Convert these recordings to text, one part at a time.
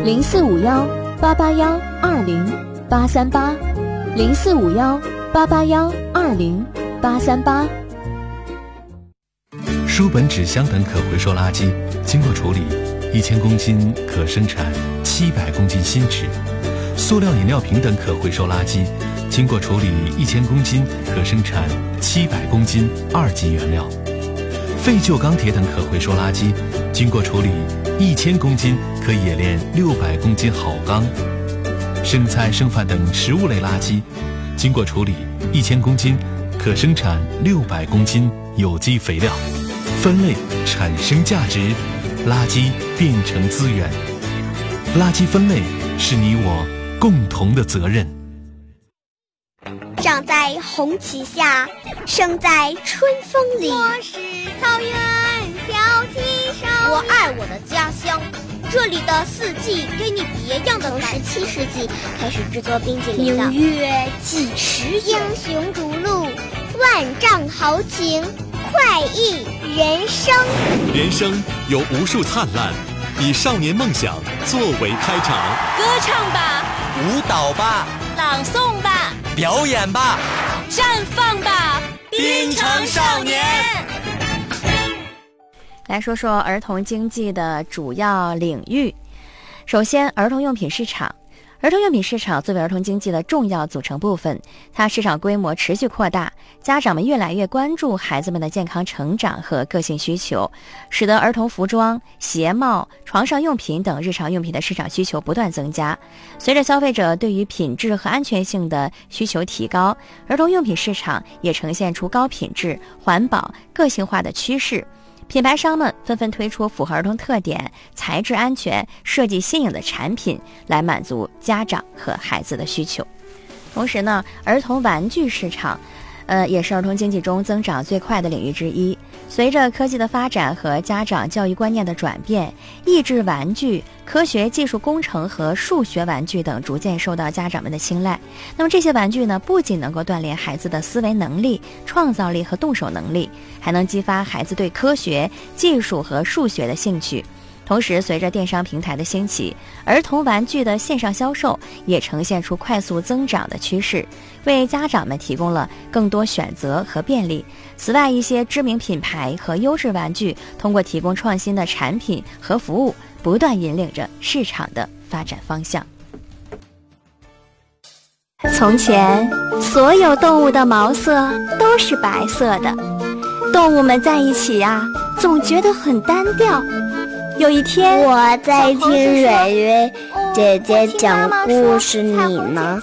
045188180838045188180838。 书本、纸箱等可回收垃圾经过处理，1000公斤可生产700公斤新纸；塑料饮料瓶等可回收垃圾经过处理1000公斤可生产700公斤2级原料；废旧钢铁等可回收垃圾经过处理1000公斤可冶炼600公斤好钢；剩菜剩饭等食物类垃圾经过处理1000公斤可生产600公斤有机肥料。分类产生价值，垃圾变成资源。垃圾分类是你我共同的责任。 长在红旗下，生在春风里。 我是草原小旗手， 我爱我的家乡，这里的四季给你别样的感觉。 17世纪开始制作冰淇淋的， 明月几时有？ 英雄逐鹿， 万丈豪情，快意人生。 人生有无数灿烂，以少年梦想作为开场。 歌唱吧， 舞蹈吧， 朗诵吧， 表演吧， 绽放吧， 滨城少年。 来说说儿童经济的主要领域。首先，儿童用品市场。儿童用品市场作为儿童经济的重要组成部分，它市场规模持续扩大，家长们越来越关注孩子们的健康成长和个性需求，使得儿童服装、鞋帽、床上用品等日常用品的市场需求不断增加。随着消费者对于品质和安全性的需求提高，儿童用品市场也呈现出高品质、环保、个性化的趋势。品牌商们纷纷推出符合儿童特点、材质安全、设计新颖的产品，来满足家长和孩子的需求。同时呢，儿童玩具市场也是儿童经济中增长最快的领域之一。随着科技的发展和家长教育观念的转变，益智玩具、科学技术工程和数学玩具等逐渐受到家长们的青睐。那么这些玩具呢，不仅能够锻炼孩子的思维能力、创造力和动手能力，还能激发孩子对科学、技术和数学的兴趣。同时，随着电商平台的兴起，儿童玩具的线上销售也呈现出快速增长的趋势，为家长们提供了更多选择和便利。此外，一些知名品牌和优质玩具通过提供创新的产品和服务，不断引领着市场的发展方向。从前，所有动物的毛色都是白色的，动物们在一起呀，总觉得很单调。有一天， 我在听蕊蕊姐姐讲故事，你呢？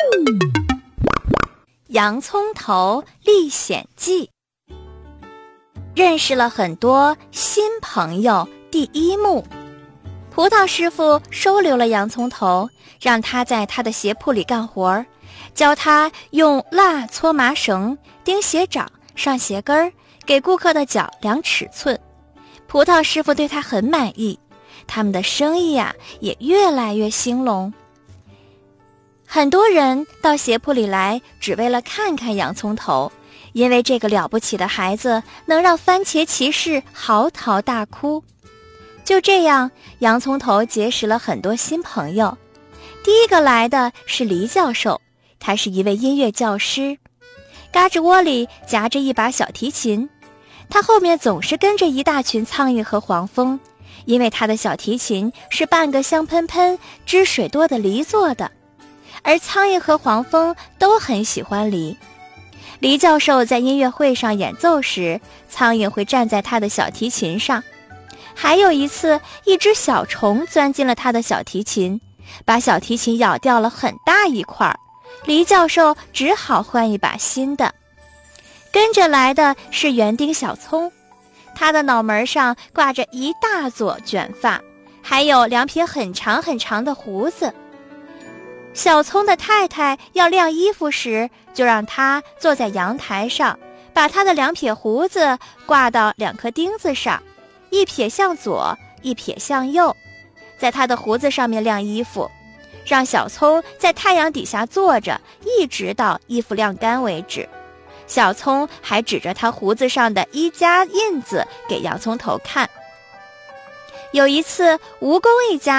洋葱头历险记。认识了很多新朋友。第一幕，葡萄师傅收留了洋葱头，让他在他的鞋铺里干活，教他用蜡搓麻绳、钉鞋掌、上鞋跟儿，给顾客的脚量尺寸。葡萄师傅对他很满意，他们的生意呀也越来越兴隆。很多人到鞋铺里来，只为了看看洋葱头，因为这个了不起的孩子能让番茄骑士嚎啕大哭。就这样，洋葱头结识了很多新朋友。第一个来的是黎教授，他是一位音乐教师，嘎吱窝里夹着一把小提琴。他后面总是跟着一大群苍蝇和黄蜂，因为他的小提琴是半个香喷喷、汁水多的梨做的，而苍蝇和黄蜂都很喜欢梨。黎教授在音乐会上演奏时，苍蝇会站在他的小提琴上。还有一次，一只小虫钻进了他的小提琴，把小提琴咬掉了很大一块，黎教授只好换一把新的。跟着来的是园丁小葱，他的脑门上挂着一大撮卷发，还有2撇很长很长的胡子。小葱的太太要晾衣服时，就让他坐在阳台上，把他的2撇胡子挂到2颗钉子上，一撇向左，一撇向右，在他的胡子上面晾衣服，让小葱在太阳底下坐着，一直到衣服晾干为止。小葱还指着他胡子上的1家印子给洋葱头看。有一次，蜈蚣一家